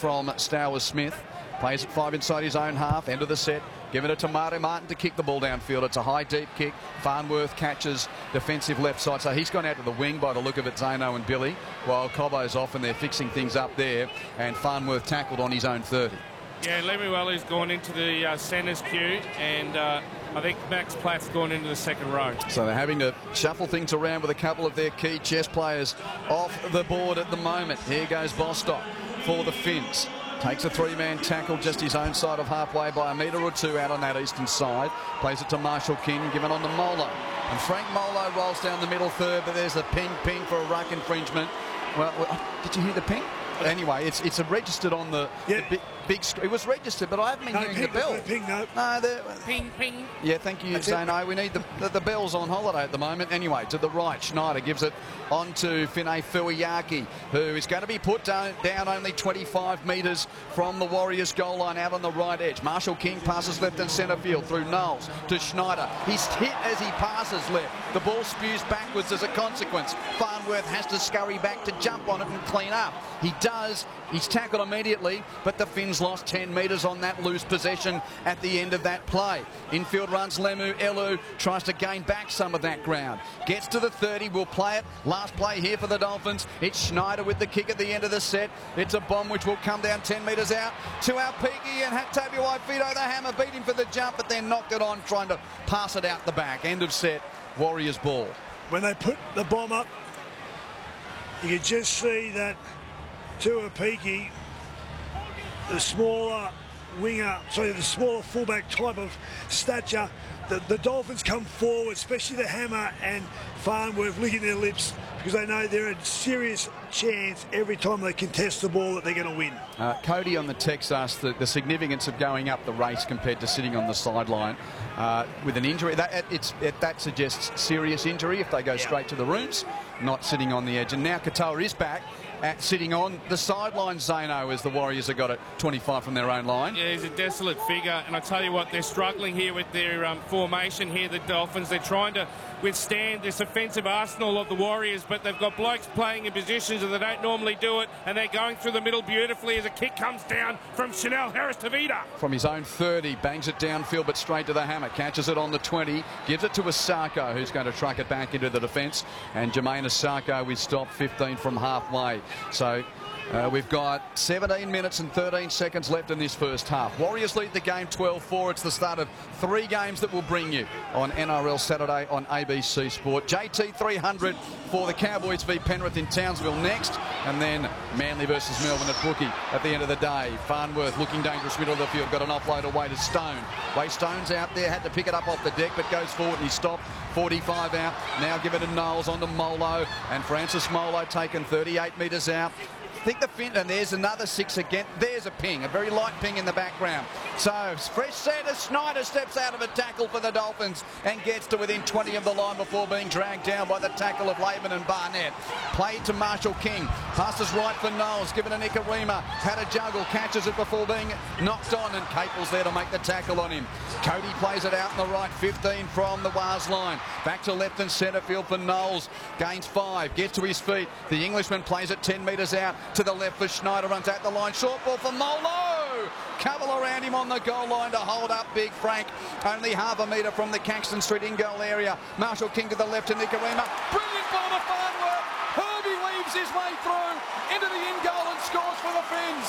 from Stowers Smith. Plays it 5 inside his own half, end of the set. Giving it to Marty Martin to kick the ball downfield. It's a high, deep kick. Farnworth catches defensive left side. So he's gone out to the wing by the look of it, Zano and Billy, while Cobbo's off and they're fixing things up there. And Farnworth tackled on his own 30. Yeah, Lemuelu's gone into the centres queue, and I think Max Platt's gone into the second row. So they're having to shuffle things around with a couple of their key chess players off the board at the moment. Here goes Bostock for the Finns. Takes a 3-man tackle just his own side of halfway by a metre or two out on that eastern side. Plays it to Marshall King, given on to Molo. And Frank Molo rolls down the middle third, but there's a ping for a ruck infringement. Well, did you hear the ping? Anyway, it's registered on the big screen. It was registered, but I haven't been hearing the bell. Ping, no. Ping, ping. Yeah, thank you, Zano. We need the bells on holiday at the moment. Anyway, to the right, Schneider gives it on to Finay Fuiaki, who is going to be put down only 25 metres from the Warriors' goal line out on the right edge. Marshall King passes left and centre field through Knowles to Schneider. He's hit as he passes left. The ball spews backwards as a consequence. Farnworth has to scurry back to jump on it and clean up. He does. He's tackled immediately, but the Finns lost 10 metres on that loose possession at the end of that play. Infield runs Lemu. Elu tries to gain back some of that ground. Gets to the 30. We'll play it. Last play here for the Dolphins. It's Schneider with the kick at the end of the set. It's a bomb which will come down 10 metres out to Alpigi, and Tabuai-Fidow, the hammer, beat him for the jump, but then knocked it on trying to pass it out the back. End of set. Warriors ball. When they put the bomb up, you can just see that Tuapiki, the smaller winger, the smaller fullback type of stature, the Dolphins come forward, especially the hammer and Farnworth licking their lips because they know they're a serious chance every time they contest the ball that they're going to win. Cody on the text asked the significance of going up the race compared to sitting on the sideline with an injury. That suggests serious injury if they go straight to the rooms, not sitting on the edge. And now Katoa is back at sitting on the sideline, Zano, as the Warriors have got it 25 from their own line. Yeah, he's a desolate figure, and I tell you what, they're struggling here with their formation here, the Dolphins. They're trying to withstand this offensive arsenal of the Warriors, but they've got blokes playing in positions that they don't normally do it, and they're going through the middle beautifully as a kick comes down from Chanel Harris-Tavita. From his own 30, bangs it downfield, but straight to the hammer. Catches it on the 20, gives it to Asako, who's going to truck it back into the defence, and Jermaine Asako is stopped 15 from halfway. So we've got 17 minutes and 13 seconds left in this first half. Warriors lead the game 12-4. It's the start of 3 games that will bring you on NRL Saturday on ABC Sport. JT 300 for the Cowboys v Penrith in Townsville next, and then Manly versus Melbourne at Brookie at the end of the day. Farnworth looking dangerous middle of the field, got an offload away to Stone. Stone's out there, had to pick it up off the deck, but goes forward and he stopped. 45 out. Now give it to Knowles onto Molo, and Francis Molo taken 38 metres out. I think the Finn, and there's another 6 again. There's a ping, a very light ping in the background. So fresh set as Schneider steps out of a tackle for the Dolphins and gets to within 20 of the line before being dragged down by the tackle of Laban and Barnett. Play to Marshall King. Passes right for Knowles. Given to Nikarima. Had a juggle. Catches it before being knocked on, and Capel's there to make the tackle on him. Cody plays it out in the right, 15 from the Wars line. Back to left and centre field for Knowles. Gains 5. Gets to his feet. The Englishman plays it 10 metres out. To the left for Schneider, runs out the line, short ball for Molo. Couple around him on the goal line to hold up Big Frank. Only half a metre from the Caxton Street in-goal area. Marshall King to the left to Nikarima. Brilliant ball to Farnworth. Herbie weaves his way through into the in-goal and scores for the Finns.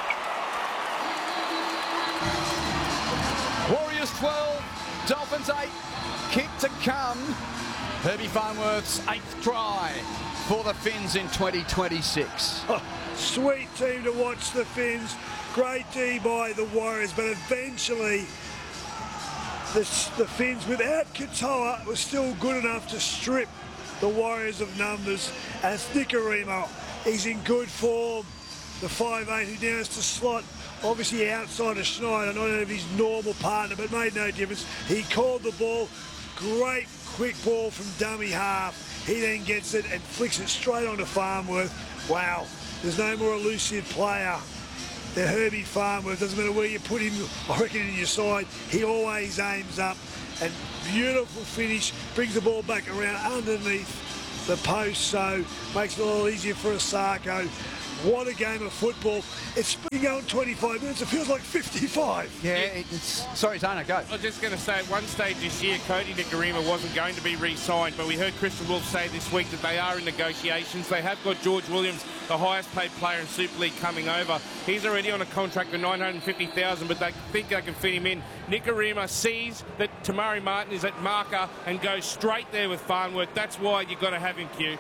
Warriors 12, Dolphins 8. Kick to come. Herbie Farnworth's 8th try for the Finns in 2026. Sweet team to watch, the Finns. Great D by the Warriors, but eventually the Finns, without Katoa, was still good enough to strip the Warriors of numbers. As Nikarima, he's in good form. The 5'8", who now has to slot, obviously outside of Schneider, not of his normal partner, but made no difference. He called the ball. Great quick ball from dummy half. He then gets it and flicks it straight onto Farnworth. Wow, there's no more elusive player than Herbie Farnworth. Doesn't matter where you put him, I reckon, in your side, he always aims up. And beautiful finish, brings the ball back around underneath the post, so makes it a little easier for Asako. What a game of football. It's been going 25 minutes. It feels like 55. Yeah, it's... Sorry, Dana, go. I was just going to say, at one stage this year, Cody Nikorima wasn't going to be re-signed, but we heard Christian Wolf say this week that they are in negotiations. They have got George Williams, the highest paid player in Super League, coming over. He's already on a contract for $950,000, but they think they can fit him in. Nikorima sees that Tamari Martin is at marker and goes straight there with Farnworth. That's why you've got to have him, Q.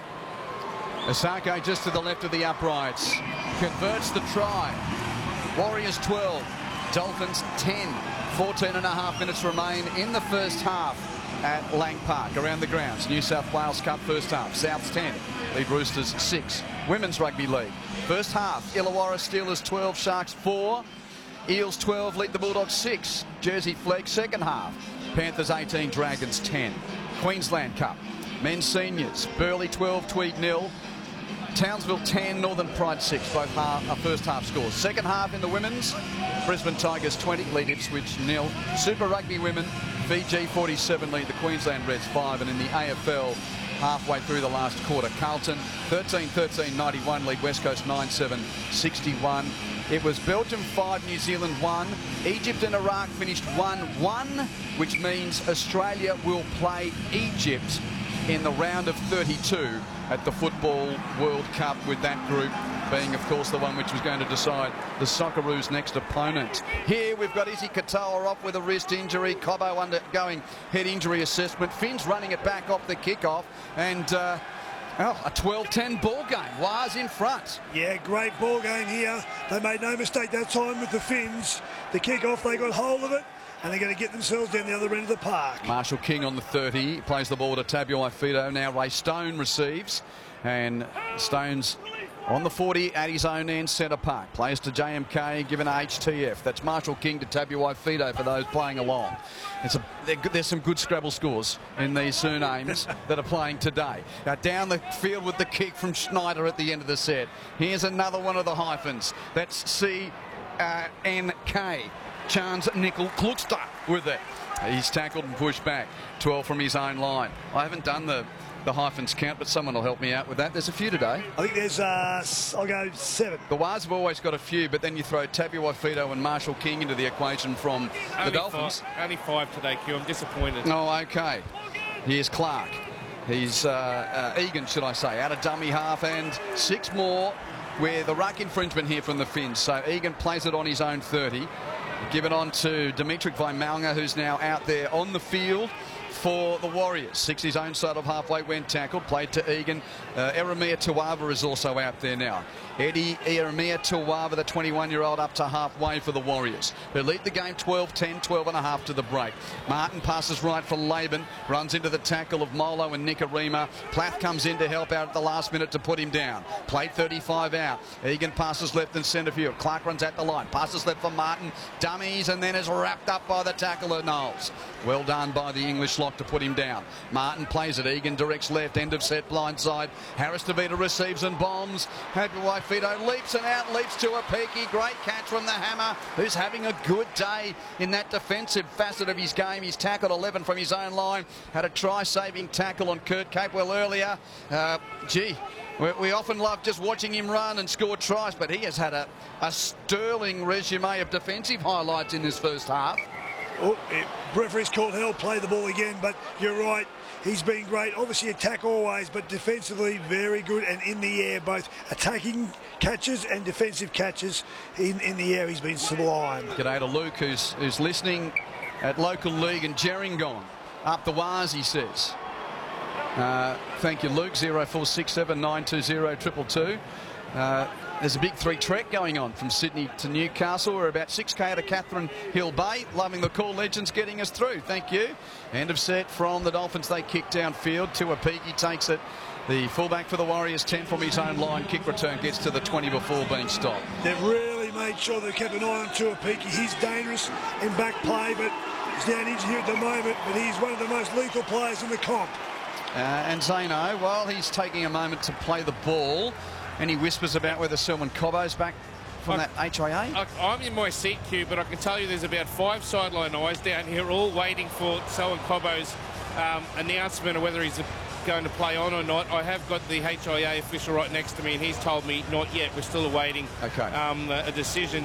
Asako just to the left of the uprights. Converts the try. Warriors 12. Dolphins 10. 14 and a half minutes remain in the first half at Lang Park around the grounds. New South Wales Cup first half. Souths 10. Lead Roosters 6. Women's Rugby League. First half. Illawarra Steelers 12. Sharks 4. Eels 12. Lead the Bulldogs 6. Jersey Flegg second half. Panthers 18. Dragons 10. Queensland Cup. Men's Seniors. Burleigh 12. Tweed 0. Townsville 10, Northern Pride 6, both first half scores. Second half in the women's, Brisbane Tigers 20, lead Ipswich 0. Super Rugby women, Fiji 47, lead the Queensland Reds 5, and in the AFL, halfway through the last quarter, Carlton 13-13, 91, lead West Coast 9-7, 61. It was Belgium 5, New Zealand 1. Egypt and Iraq finished 1-1, which means Australia will play Egypt in the round of 32 at the Football World Cup, with that group being, of course, the one which was going to decide the Socceroos' next opponent. Here we've got Izzy Katoa off with a wrist injury. Cobbo undergoing head injury assessment. Finn's running it back off the kickoff, and a 12-10 ball game. Waz in front. Yeah, great ball game here. They made no mistake that time with the Finns. The kickoff, they got hold of it, and they're going to get themselves down the other end of the park. Marshall King on the 30, plays the ball to Tabuai Fido. Now Ray Stone receives, and Stone's on the 40 at his own end, centre park. Plays to JMK, given to HTF. That's Marshall King to Tabuai Fido for those playing along. There's some good Scrabble scores in these surnames that are playing today. Now down the field with the kick from Schneider at the end of the set. Here's another one of the hyphens. That's CNK. Chance Nickel Klukster with it. He's tackled and pushed back. 12 from his own line. I haven't done the hyphens count, but someone will help me out with that. There's a few today. I think there's, I'll go 7. The Waz have always got a few, but then you throw Tabuai Fido and Marshall King into the equation from the Dolphins. Only 5 today, Q. I'm disappointed. Oh, okay. Here's Clark. He's Egan, should I say, out of dummy half, and 6 more with a ruck infringement here from the Finns. So Egan plays it on his own 30. Given on to Dimitri Vaimalga, who's now out there on the field for the Warriors. 6 his own side of halfway when tackled. Played to Egan. Eremia Tuava is also out there now. Eddie Eremia Tuava, the 21-year-old, up to halfway for the Warriors, who lead the game 12-10, 12 and a half to the break. Martin passes right for Laban, runs into the tackle of Molo and Nikorima. Plath comes in to help out at the last minute to put him down. Played 35 out. Egan passes left and centre field. Clark runs at the line. Passes left for Martin. Dummies, and then is wrapped up by the tackle at Knowles. Well done by the English lock to put him down. Martin plays it. Egan directs left, end of set, blind side. Harris DeVita receives and bombs. Tabuai Fido leaps and out, leaps to a peaky. Great catch from the Hammer, who's having a good day in that defensive facet of his game. He's tackled 11 from his own line. Had a try-saving tackle on Kurt Capewell earlier. We often love just watching him run and score tries, but he has had a sterling resume of defensive highlights in this first half. Oh, referee's called hell, play the ball again, but you're right. He's been great. Obviously attack always, but defensively very good, and in the air, both attacking catches and defensive catches in the air. He's been sublime. G'day to Luke, who's listening at local league in Gerringong. Up the Waz, he says. Thank you, Luke. 0467 920 222. There's a big 3 trek going on from Sydney to Newcastle. We're about 6k out of Catherine Hill Bay. Loving the call, legends getting us through. Thank you. End of set from the Dolphins. They kick downfield. Tuapiki takes it. The fullback for the Warriors, 10 from his own line. Kick return gets to the 20 before being stopped. They've really made sure they've kept an eye on Tuapiki. He's dangerous in back play, but he's down injured here at the moment. But he's one of the most lethal players in the comp. And Zeno, while he's taking a moment to play the ball, any whispers about whether Selwyn Cobbo's back from that HIA? I'm in my seat, Q, but I can tell you there's about 5 sideline eyes down here all waiting for Selwyn Cobbo's announcement of whether he's going to play on or not. I have got the HIA official right next to me, and he's told me not yet. We're still awaiting Okay. a decision.